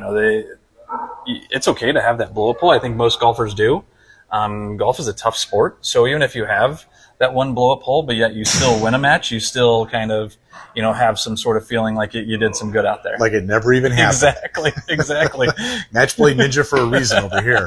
it's okay to have that blow up hole. I think most golfers do. Golf is a tough sport. So even if you have that one blow up hole, but yet you still win a match, you still kind of, have some sort of feeling like you did some good out there. Like it never even happened. Exactly. Match play ninja for a reason over here.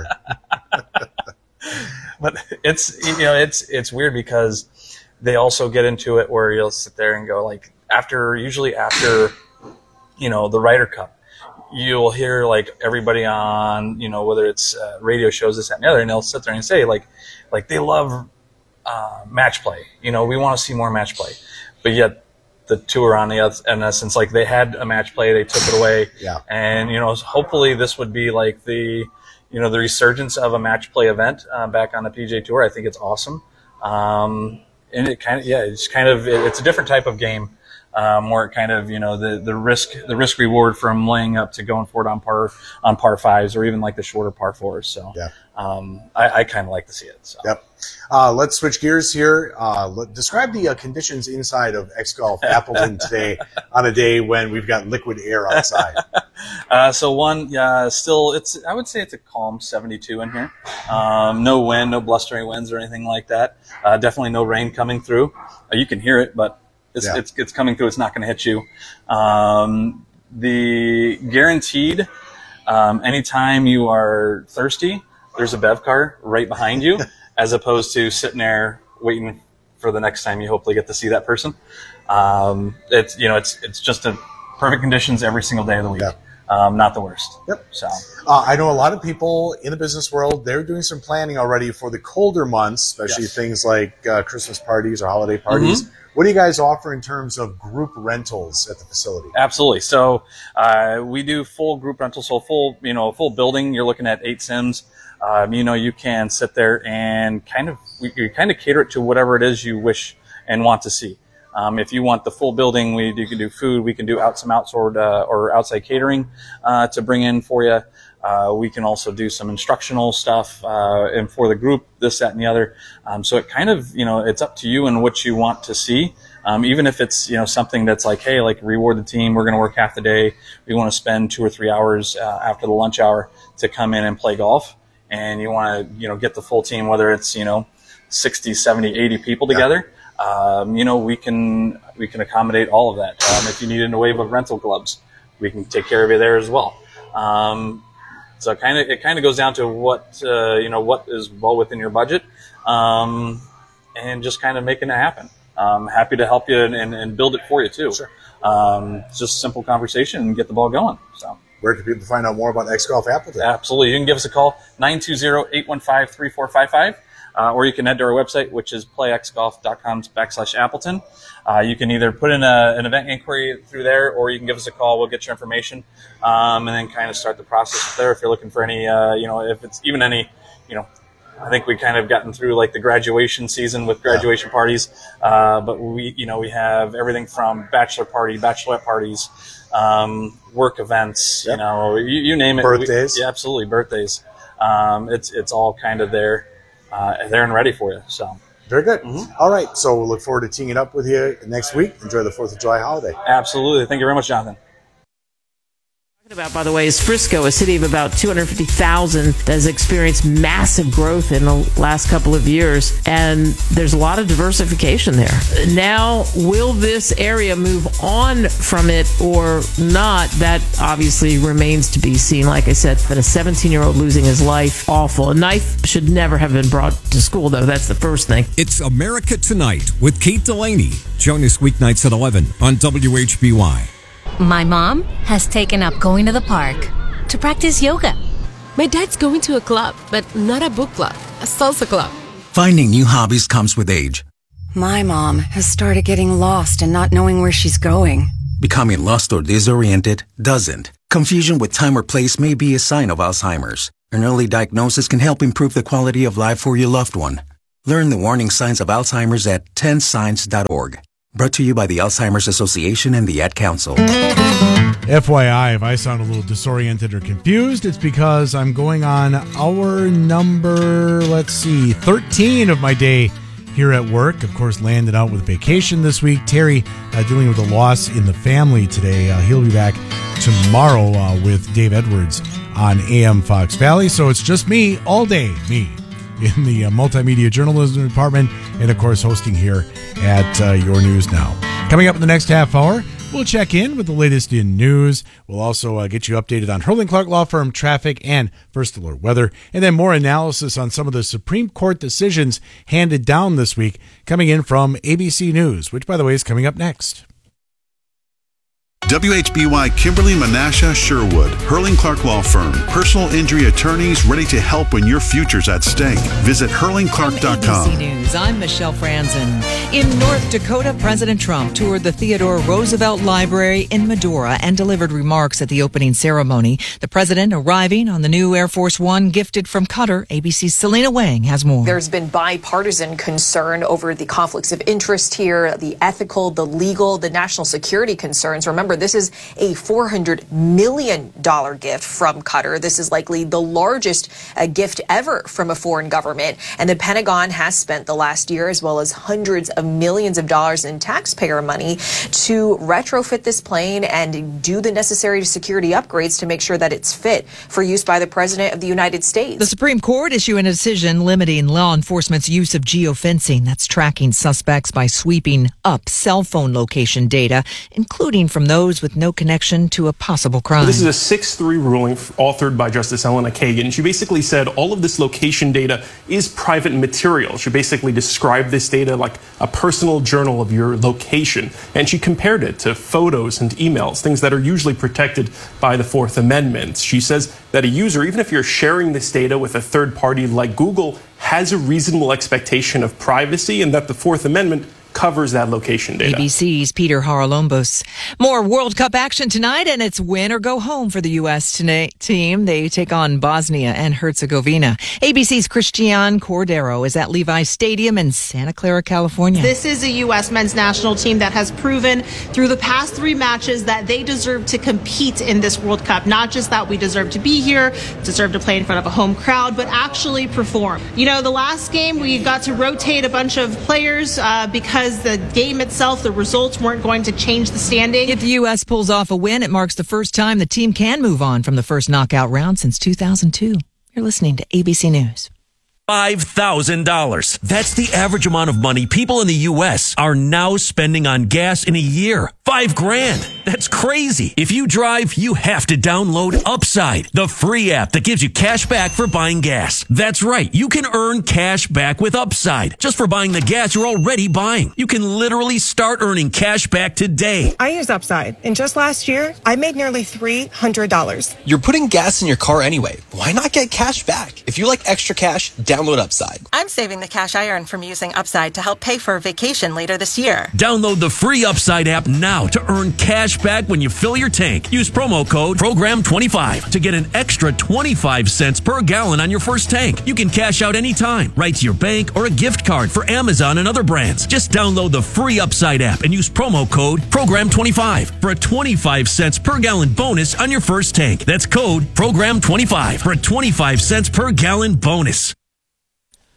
But it's weird because they also get into it where you'll sit there and go like usually after the Ryder Cup, you'll hear like everybody on, whether it's radio shows, this, that, and the other, and they'll sit there and say like they love match play. We want to see more match play. But yet the tour on the other, in essence, like they had a match play, they took it away. Yeah. And, hopefully this would be like the resurgence of a match play event back on the PGA Tour. I think it's awesome. And it it's a different type of game. More kind of, the risk reward from laying up to going for it on par fives or even like the shorter par fours. So, yeah. I kind of like to see it. So. Yep. Let's switch gears here. Describe the conditions inside of X Golf Appleton today on a day when we've got liquid air outside. I would say it's a calm 72 in here. No wind, no blustering winds or anything like that. Definitely no rain coming through. You can hear it, but it's coming through. It's not going to hit you. The guaranteed, anytime you are thirsty, there's a bev car right behind you, as opposed to sitting there waiting for the next time you hopefully get to see that person. It's just a perfect conditions every single day of the week. Yeah. Not the worst. Yep. So I know a lot of people in the business world, they're doing some planning already for the colder months, especially things like Christmas parties or holiday parties. Mm-hmm. What do you guys offer in terms of group rentals at the facility? Absolutely. So we do full group rentals, so full building. You're looking at 8 sims. You can sit there and you kind of cater it to whatever it is you wish and want to see. If you want the full building, you can do food. We can do some outsourced or outside catering to bring in for you. We can also do some instructional stuff and for the group, this, that, and the other. So it kind of, it's up to you and what you want to see. Even if it's, something that's like, hey, like reward the team. We're going to work half the day. We want to spend 2 or 3 hours after the lunch hour to come in and play golf. And you want to, get the full team, whether it's, 60, 70, 80 people together. We can accommodate all of that. If you need in a wave of rental clubs, we can take care of you there as well. So it kind of goes down to what is well within your budget, and just kind of making it happen. Happy to help you and build it for you too. Sure. It's just a simple conversation and get the ball going. So. Where can people find out more about X Golf Appleton? Absolutely. You can give us a call, 920-815-3455. Or you can head to our website, which is playxgolf.com/Appleton. You can either put in an event inquiry through there, or you can give us a call. We'll get your information, and then kind of start the process there. If you're looking for any, if it's even any, I think we kind of gotten through like the graduation season with graduation parties, but we have everything from bachelor party, bachelorette parties, work events, you name it. Birthdays. Yeah, absolutely. Birthdays. It's all kind of there. There and ready for you. So very good. Mm-hmm. All right. So we'll look forward to teeing it up with you next week. Enjoy the 4th of July holiday. Absolutely. Thank you very much, Jonathan. About, by the way, is Frisco, a city of about 250,000 that has experienced massive growth in the last couple of years, and there's a lot of diversification there. Now, will this area move on from it or not? That obviously remains to be seen. Like I said, that a 17-year-old losing his life, awful. A knife should never have been brought to school, though. That's the first thing. It's America Tonight with Kate Delaney. Join us weeknights at 11 on WHBY. My mom has taken up going to the park to practice yoga. My dad's going to a club, but not a book club, a salsa club. Finding new hobbies comes with age. My mom has started getting lost and not knowing where she's going. Becoming lost or disoriented doesn't. Confusion with time or place may be a sign of Alzheimer's. An early diagnosis can help improve the quality of life for your loved one. Learn the warning signs of Alzheimer's at 10signs.org. Brought to you by the Alzheimer's Association and the Ad Council. FYI, if I sound a little disoriented or confused, it's because I'm going on hour number, 13 of my day here at work. Of course, landed out with vacation this week. Terry dealing with a loss in the family today. He'll be back tomorrow with Dave Edwards on AM Fox Valley. So it's just me all day, me, in the multimedia journalism department, and of course hosting here at Your News Now. Coming up in the next half hour, we'll check in with the latest in news. We'll also get you updated on Hurling Clark Law Firm traffic and First Alert weather, and then more analysis on some of the Supreme Court decisions handed down this week, coming in from ABC News, which, by the way, is coming up next. WHBY Kimberly Menasha Sherwood, Hurling Clark Law Firm, personal injury attorneys ready to help when your future's at stake. Visit hurlingclark.com. ABC News, I'm Michelle Franzen. In North Dakota, President Trump toured the Theodore Roosevelt Library in Medora and delivered remarks at the opening ceremony. The president arriving on the new Air Force One gifted from Qatar. ABC's Selena Wang has more. There's been bipartisan concern over the conflicts of interest here, the ethical, the legal, the national security concerns. Remember, this is a $400 million gift from Qatar. This is likely the largest gift ever from a foreign government. And the Pentagon has spent the last year, as well as hundreds of millions of dollars in taxpayer money, to retrofit this plane and do the necessary security upgrades to make sure that it's fit for use by the President of the United States. The Supreme Court issuing a decision limiting law enforcement's use of geofencing. That's tracking suspects by sweeping up cell phone location data, including from those with no connection to a possible crime. This is a 6-3 ruling authored by Justice Elena Kagan. She basically said all of this location data is private material. She basically described this data like a personal journal of your location. And she compared it to photos and emails, things that are usually protected by the Fourth Amendment. She says that a user, even if you're sharing this data with a third party like Google, has a reasonable expectation of privacy and that the Fourth Amendment covers that location data. ABC's Peter Haralombos. More World Cup action tonight, and it's win or go home for the U.S. team. They take on Bosnia and Herzegovina. ABC's Christian Cordero is at Levi Stadium in Santa Clara, California. This is a U.S. men's national team that has proven through the past 3 matches that they deserve to compete in this World Cup. Not just that we deserve to be here, deserve to play in front of a home crowd, but actually perform. You know, the last game we got to rotate a bunch of players because the game itself, the results weren't going to change the standing. If the U.S. pulls off a win, it marks the first time the team can move on from the first knockout round since 2002. You're listening to ABC News. $5,000. That's the average amount of money people in the U.S. are now spending on gas in a year. $5,000. That's crazy. If you drive, you have to download Upside, the free app that gives you cash back for buying gas. That's right. You can earn cash back with Upside just for buying the gas you're already buying. You can literally start earning cash back today. I use Upside, and just last year, I made nearly $300. You're putting gas in your car anyway. Why not get cash back? If you like extra cash, download Upside. I'm saving the cash I earn from using Upside to help pay for a vacation later this year. Download the free Upside app now to earn cash back when you fill your tank. Use promo code PROGRAM25 to get an extra 25 cents per gallon on your first tank. You can cash out anytime, right to your bank or a gift card for Amazon and other brands. Just download the free Upside app and use promo code PROGRAM25 for a 25 cents per gallon bonus on your first tank. That's code PROGRAM25 for a 25 cents per gallon bonus.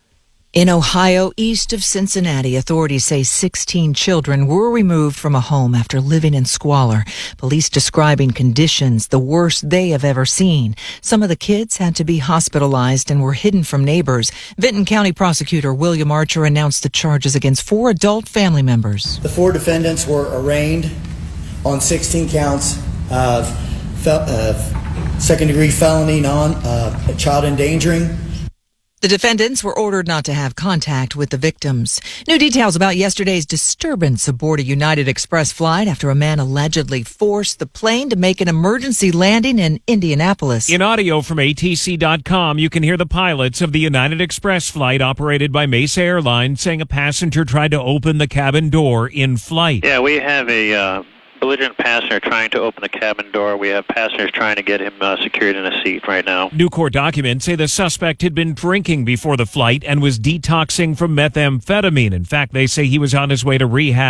In Ohio, east of Cincinnati, authorities say 16 children were removed from a home after living in squalor. Police describing conditions the worst they have ever seen. Some of the kids had to be hospitalized and were hidden from neighbors. Vinton County Prosecutor William Archer announced the charges against 4 adult family members. The 4 defendants were arraigned on 16 counts of second-degree felony, child endangering. The defendants were ordered not to have contact with the victims. New details about yesterday's disturbance aboard a United Express flight after a man allegedly forced the plane to make an emergency landing in Indianapolis. In audio from ATC.com, you can hear the pilots of the United Express flight operated by Mesa Airlines saying a passenger tried to open the cabin door in flight. Yeah, we have a belligerent passenger trying to open the cabin door. We have passengers trying to get him secured in a seat right now. New court documents say the suspect had been drinking before the flight and was detoxing from methamphetamine. In fact, they say he was on his way to rehab.